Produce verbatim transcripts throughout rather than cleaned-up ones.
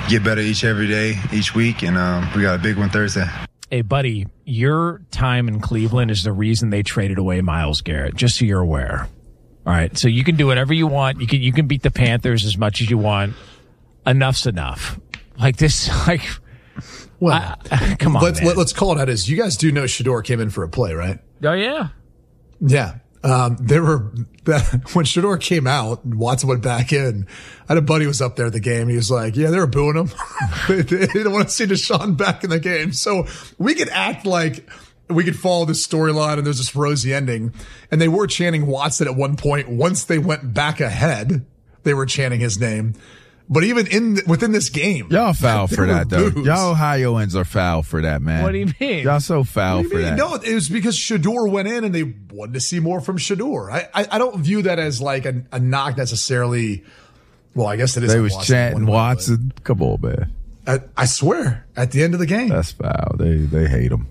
get better each every day, each week, and um, we got a big one Thursday. Hey, buddy, your time in Cleveland is the reason they traded away Myles Garrett, just so you're aware. All right, so you can do whatever you want. You can you can beat the Panthers as much as you want. Enough's enough. Like this, like, well, I, come on, let's, man. Let, let's call it out as you guys do know Shedeur came in for a play, right? Oh, yeah. Yeah. Um, they were, when Shedeur came out and Watson went back in, I had a buddy who was up there at the game. And he was like, yeah, they were booing him. they, they didn't want to see Deshaun back in the game. So we could act like we could follow this storyline and there's this rosy ending. And they were chanting Watson at one point. Once they went back ahead, they were chanting his name. But even in within this game, y'all foul for that, though. boos. Y'all Ohioans are foul for that, man. What do you mean? Y'all so foul for mean? that. No, it was because Shedeur went in and they wanted to see more from Shedeur. I, I, I don't view that as like a, a knock necessarily. Well, I guess it is. They was Watson chanting Watson. Come on, man. I, I swear, at the end of the game, that's foul. They they hate him.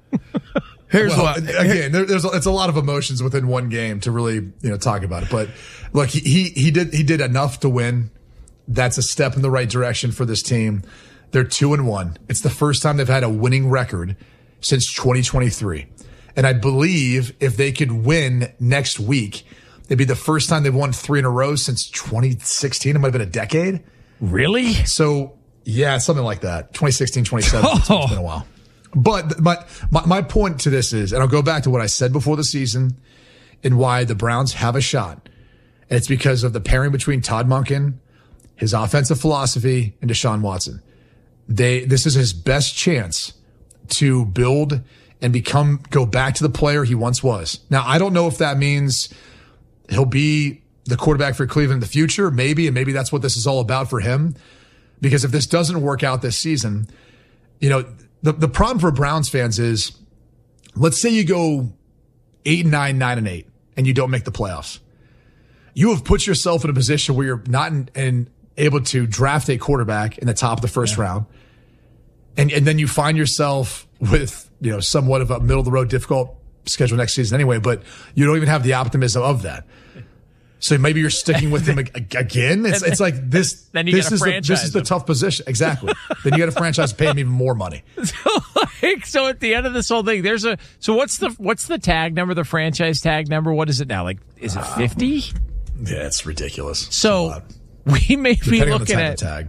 Here's well, what again. There, there's it's a lot of emotions within one game to really you know talk about it. But look, he he, he did he did enough to win. That's a step in the right direction for this team. They're two and one. It's the first time they've had a winning record since twenty twenty-three. And I believe if they could win next week, it'd be the first time they've won three in a row since twenty sixteen. It might have been a decade. Really? So yeah, something like that. twenty sixteen, twenty seventeen. Oh. It's been a while. But my, my, my point to this is, and I'll go back to what I said before the season and why the Browns have a shot. And it's because of the pairing between Todd Monken, his offensive philosophy, and Deshaun Watson. They, this is his best chance to build and become, go back to the player he once was. Now, I don't know if that means he'll be the quarterback for Cleveland in the future, maybe, and maybe that's what this is all about for him. Because if this doesn't work out this season, you know, the, the problem for Browns fans is, let's say you go eight and nine, nine and eight, and you don't make the playoffs. You have put yourself in a position where you're not in, in able to draft a quarterback in the top of the first yeah. round. And and then you find yourself with, you know, somewhat of a middle of the road difficult schedule next season anyway, but you don't even have the optimism of that. So maybe you're sticking with him again. It's then, it's like this. Then you this gotta is franchise the, this is the tough position. Exactly. Then you got to franchise, pay him even more money. So, like, so at the end of this whole thing, there's a. So what's the what's the tag number? The franchise tag number? What is it now? Like, is it fifty? Um, yeah, it's ridiculous. So we may be Depending looking on the at tag.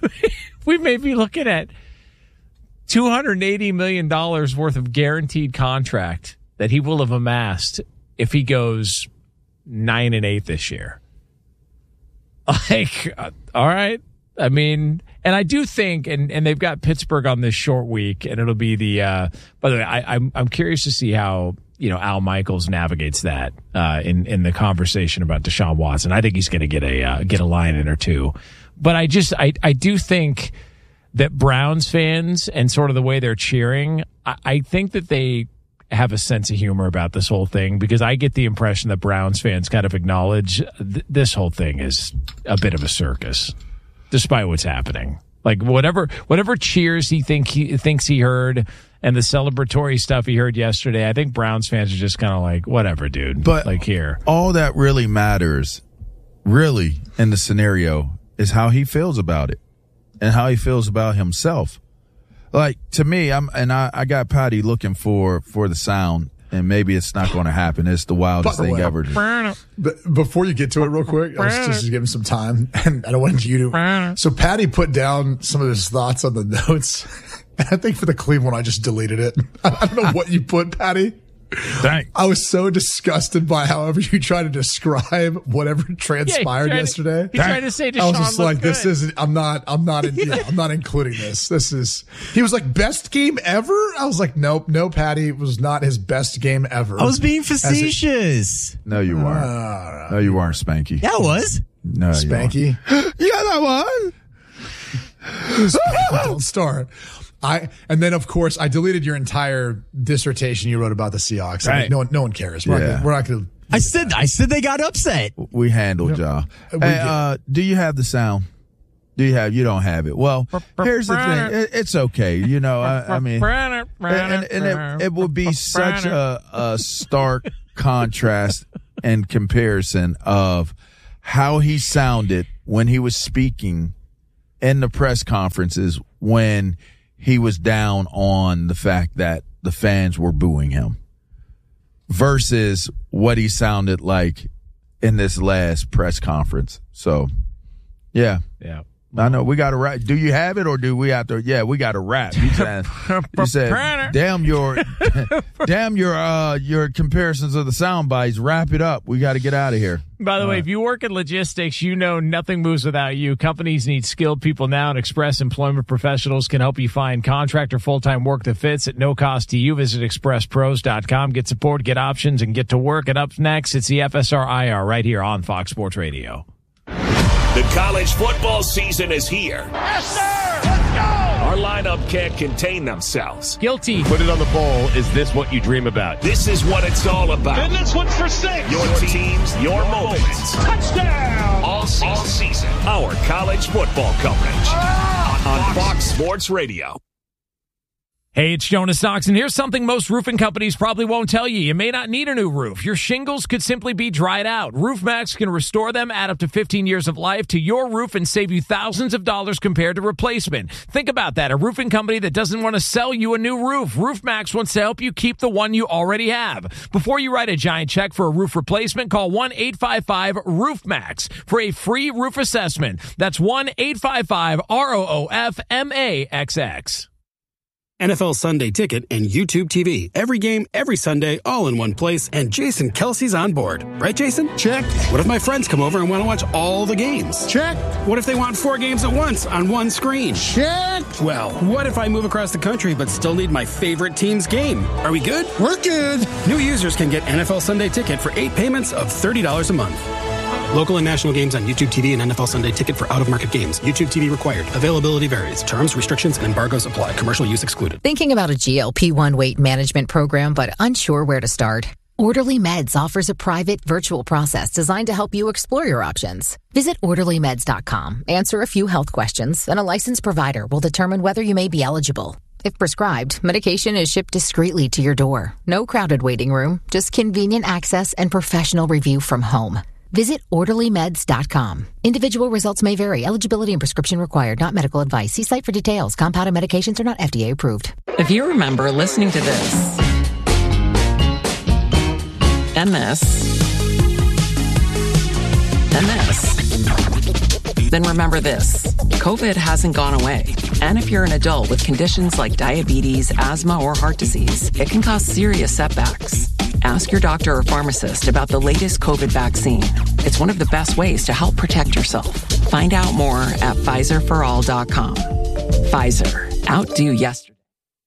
we may be looking at two hundred eighty million dollars worth of guaranteed contract that he will have amassed if he goes nine and eight this year. Like, uh, all right. I mean, and I do think, and, and they've got Pittsburgh on this short week, and it'll be the. Uh, by the way, I, I'm I'm curious to see how you know Al Michaels navigates that uh, in in the conversation about Deshaun Watson. I think he's going to get a uh, get a line in or two, but I just I I do think that Browns fans and sort of the way they're cheering, I, I think that they have a sense of humor about this whole thing, because I get the impression that Browns fans kind of acknowledge th- this whole thing is a bit of a circus, despite what's happening. Like whatever whatever cheers he think he thinks he heard and the celebratory stuff he heard yesterday, I think Browns fans are just kind of like, whatever, dude. But like here, all that really matters, really, in the scenario is how he feels about it and how he feels about himself. Like, to me, I'm, and I, I got Patty looking for, for the sound, and maybe it's not going to happen. It's the wildest thing ever. But before you get to it real quick, I was just to give him some time, and I don't want you to. So Patty put down some of his thoughts on the notes. And I think for the Cleveland, I just deleted it. I don't know what you put, Patty. Dang. I was so disgusted by however you try to describe whatever transpired yeah, yesterday. To, he tried to say Deshaun I was just like, good. this isn't, I'm not, I'm not, in, yeah, I'm not including this. This is, he was like, best game ever? I was like, nope, no, Patty, it was not his best game ever. I was being facetious. It, no, you weren't. Uh, no, you weren't, Spanky. Yeah, I was. No, Spanky. You yeah, that was. Don't start. I and then of course I deleted your entire dissertation you wrote about the Seahawks. Right. I mean, no one, no one cares. We're yeah. not gonna, we're not going to. I said, I said they got upset. We handled y'all. We Hey, uh, do you have the sound? Do you have? You don't have it. Well, here's the thing. It, it's okay. You know, I, I mean, and, and it, it would be such a, a stark contrast and comparison of how he sounded when he was speaking in the press conferences when he was down on the fact that the fans were booing him versus what he sounded like in this last press conference. So, yeah. Yeah. I know we got to wrap. Do you have it or do we have to? Yeah, we got to wrap. You said, you said damn your, damn your, uh, your comparisons of the sound bites. Wrap it up. We got to get out of here. By the All way, right. if you work in logistics, you know nothing moves without you. Companies need skilled people now, and Express Employment Professionals can help you find contract or full-time work that fits at no cost to you. Visit express pros dot com. Get support, get options, and get to work. And up next, it's the F S R I R right here on Fox Sports Radio. The college football season is here. Yes, sir! Let's go! Our lineup can't contain themselves. Guilty. Put it on the bowl. Is this what you dream about? This is what it's all about. And this one's for six. Your teams, your moments. Touchdown! All season. All season. Our college football coverage Ah! on Fox Sports Radio. Hey, it's Jonas Knox, and here's something most roofing companies probably won't tell you. You may not need a new roof. Your shingles could simply be dried out. RoofMax can restore them, add up to fifteen years of life to your roof, and save you thousands of dollars compared to replacement. Think about that. A roofing company that doesn't want to sell you a new roof. RoofMax wants to help you keep the one you already have. Before you write a giant check for a roof replacement, call one eight five five roof max for a free roof assessment. That's one eight five five R O O F M A X X. N F L Sunday Ticket and YouTube T V. Every game, every Sunday, all in one place. And Jason Kelsey's on board. Right, Jason? Check. What if my friends come over and want to watch all the games? Check. What if they want four games at once on one screen? Check. Well, what if I move across the country but still need my favorite team's game? Are we good? We're good. New users can get N F L Sunday Ticket for eight payments of thirty dollars a month. Local and national games on YouTube T V and N F L Sunday Ticket for out-of-market games. YouTube T V required. Availability varies. Terms, restrictions, and embargoes apply. Commercial use excluded. Thinking about a G L P one weight management program but unsure where to start? Orderly Meds offers a private, virtual process designed to help you explore your options. Visit orderly meds dot com, answer a few health questions, and a licensed provider will determine whether you may be eligible. If prescribed, medication is shipped discreetly to your door. No crowded waiting room, just convenient access and professional review from home. Visit orderly meds dot com. Individual results may vary. Eligibility and prescription required. Not medical advice. See site for details. Compounded medications are not F D A approved. If you remember listening to this and this and this, then remember this. COVID hasn't gone away. And if you're an adult with conditions like diabetes, asthma, or heart disease, it can cause serious setbacks. Ask your doctor or pharmacist about the latest COVID vaccine. It's one of the best ways to help protect yourself. Find out more at Pfizer for all dot com. Pfizer. Outdo yesterday.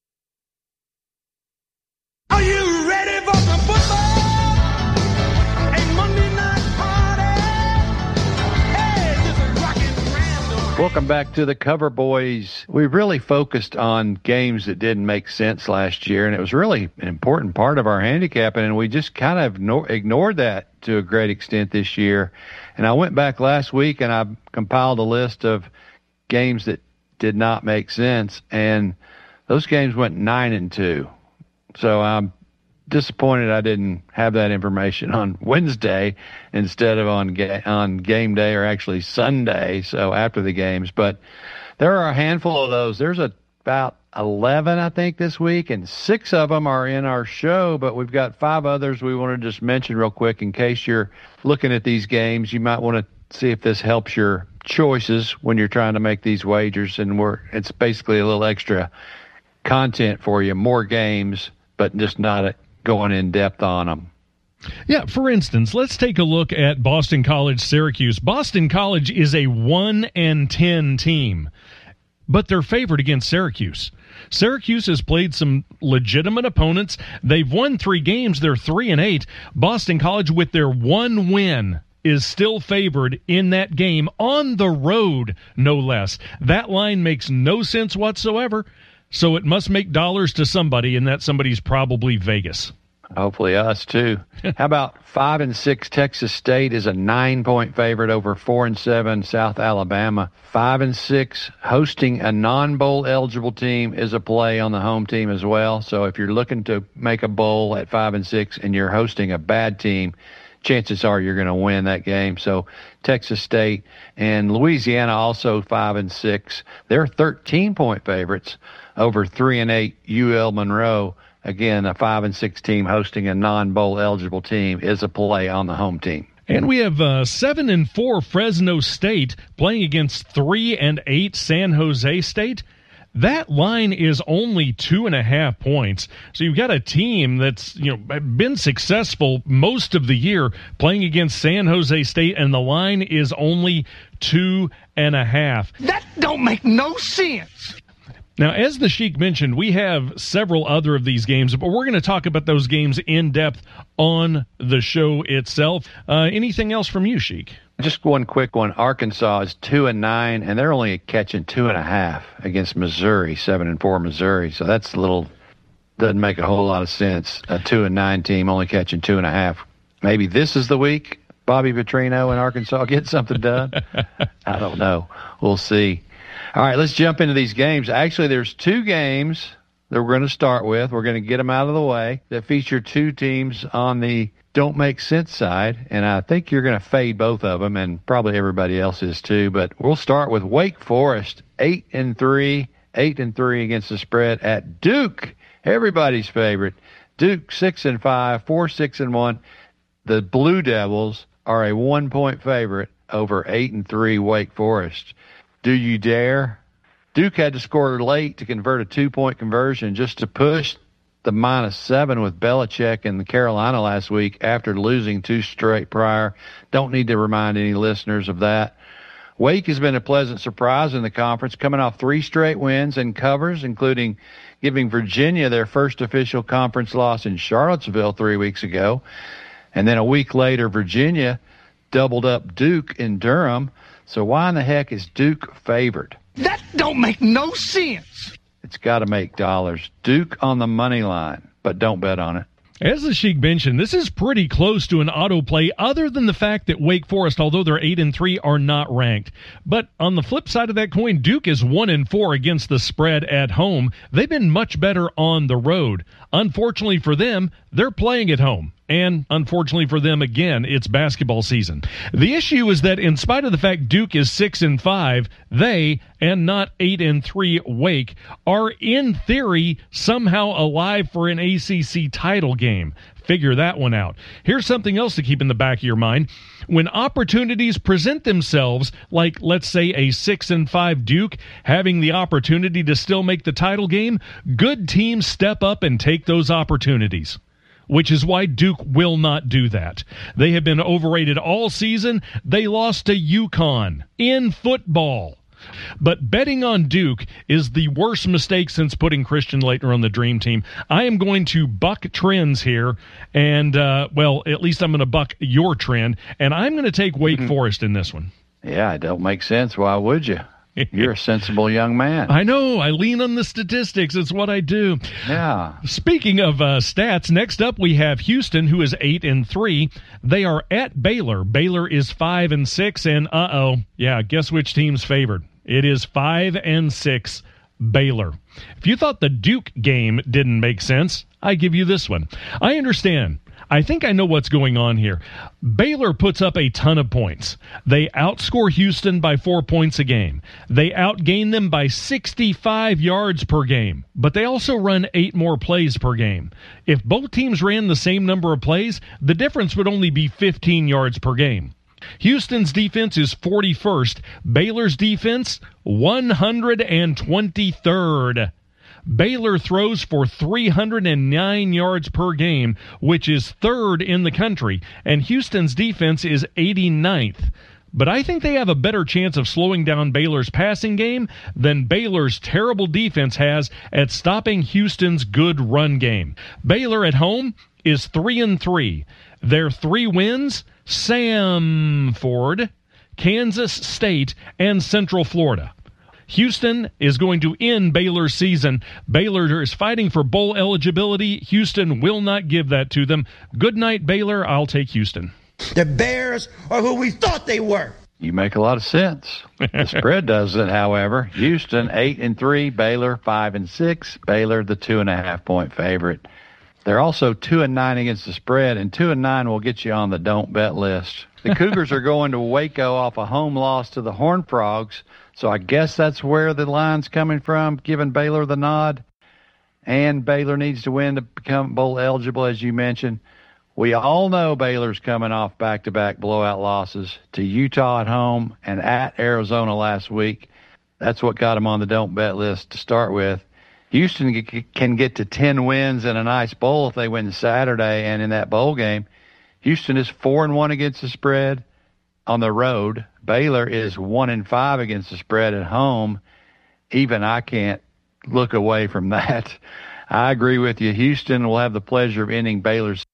Are you ready for some football? A Monday night party? Hey, this is Rockin' Randall. Welcome back to the Cover Boys. We really focused on games that didn't make sense last year, and it was really an important part of our handicapping, and we just kind of igno- ignored that to a great extent this year. And I went back last week, and I compiled a list of games that did not make sense, and those games went nine and two. So I'm disappointed I didn't have that information on Wednesday instead of on ga- on game day, or actually Sunday, so after the games. But there are a handful of those. There's a, about eleven, I think, this week, and six of them are in our show, but we've got five others we want to just mention real quick in case you're looking at these games. You might want to see if this helps your choices when you're trying to make these wagers, and we're it's basically a little extra content for you, more games, but just not a, going in depth on them. Yeah, for instance, let's take a look at Boston College Syracuse. Boston College is a one and ten team, but they're favored against Syracuse. Syracuse has played some legitimate opponents. They've won three games. They're three and eight. Boston College, with their one win, is still favored in that game on the road, no less. That line makes no sense whatsoever. So it must make dollars to somebody, and that somebody's probably Vegas. Hopefully us, too. How about five and six Texas State is a nine-point favorite over four and seven South Alabama. Five and six hosting a non-bowl eligible team is a play on the home team as well. So if you're looking to make a bowl at five and six and you're hosting a bad team, chances are you're going to win that game. So Texas State and Louisiana also five and six. They're thirteen point favorites over three and eight U L Monroe. Again, a five and six team hosting a non-bowl eligible team is a play on the home team. And we have uh, seven and four Fresno State playing against three and eight San Jose State. That line is only two and a half points. So you've got a team that's, you know, been successful most of the year playing against San Jose State, and the line is only two and a half. That don't make no sense. Now, as the Sheik mentioned, we have several other of these games, but we're going to talk about those games in depth on the show itself. Uh, anything else from you, Sheik? Just one quick one. Arkansas is two and nine, and they're only catching two and a half against Missouri, seven and four Missouri. So that's a little doesn't make a whole lot of sense. A two and nine team only catching two and a half. Maybe this is the week Bobby Petrino in Arkansas get something done. I don't know. We'll see. All right, let's jump into these games. Actually, there's two games that we're going to start with. We're going to get them out of the way that feature two teams on the don't make sense side, and I think you're going to fade both of them, and probably everybody else is too. But we'll start with Wake Forest, eight and three, eight and three against the spread at Duke, everybody's favorite. Duke six and five, four six and one. The Blue Devils are a one point favorite over eight and three Wake Forest. Do you dare? Duke had to score late to convert a two point conversion just to push the minus seven with Belichick and Carolina last week after losing two straight prior. Don't need to remind any listeners of that. Wake has been a pleasant surprise in the conference, coming off three straight wins and covers, including giving Virginia their first official conference loss in Charlottesville three weeks ago. And then a week later, Virginia doubled up Duke in Durham. So why in the heck is Duke favored? That don't make no sense. It's got to make dollars. Duke on the money line, but don't bet on it. As the Sheik mentioned, this is pretty close to an auto play, other than the fact that Wake Forest, although they're eight and three, are not ranked. But on the flip side of that coin, Duke is one and four against the spread at home. They've been much better on the road. Unfortunately for them, they're playing at home. And unfortunately for them, again, it's basketball season. The issue is that in spite of the fact Duke is six and five, they, and not eight and three Wake, are in theory somehow alive for an A C C title game. Figure that one out. Here's something else to keep in the back of your mind. When opportunities present themselves, like let's say a six and five Duke having the opportunity to still make the title game, good teams step up and take those opportunities, which is why Duke will not do that. They have been overrated all season. They lost to UConn in football. But betting on Duke is the worst mistake since putting Christian Laettner on the Dream Team. I am going to buck trends here, and, uh, well, at least I'm going to buck your trend, and I'm going to take Wake mm-hmm. Forest in this one. Yeah, it don't make sense. Why would you? You're a sensible young man. I know. I lean on the statistics. It's what I do. Yeah. Speaking of uh, stats, next up we have Houston, who is eight and three. They are at Baylor. Baylor is five and six, and uh oh, yeah. Guess which team's favored? It is five and six Baylor. If you thought the Duke game didn't make sense, I give you this one. I understand. I think I know what's going on here. Baylor puts up a ton of points. They outscore Houston by four points a game. They outgain them by sixty-five yards per game, but they also run eight more plays per game. If both teams ran the same number of plays, the difference would only be fifteen yards per game. Houston's defense is forty-first. Baylor's defense, one hundred twenty-third. Baylor throws for three hundred nine yards per game, which is third in the country, and Houston's defense is eighty-ninth. But I think they have a better chance of slowing down Baylor's passing game than Baylor's terrible defense has at stopping Houston's good run game. Baylor at home is three and three. Their three wins: Samford, Kansas State, and Central Florida. Houston is going to end Baylor's season. Baylor is fighting for bowl eligibility. Houston will not give that to them. Good night, Baylor. I'll take Houston. The Bears are who we thought they were. You make a lot of sense. The spread doesn't, however. Houston, eight and three. Baylor, five and six. Baylor, the two and a half point favorite. They're also two and nine against the spread, and two and nine will get you on the don't bet list. The Cougars are going to Waco off a home loss to the Horned Frogs, so I guess that's where the line's coming from, giving Baylor the nod. And Baylor needs to win to become bowl eligible, as you mentioned. We all know Baylor's coming off back-to-back blowout losses to Utah at home and at Arizona last week. That's what got them on the don't bet list to start with. Houston can get to ten wins in a nice bowl if they win Saturday, and in that bowl game, Houston is four and one against the spread on the road. Baylor is one and five against the spread at home. Even I can't look away from that. I agree with you. Houston will have the pleasure of ending Baylor's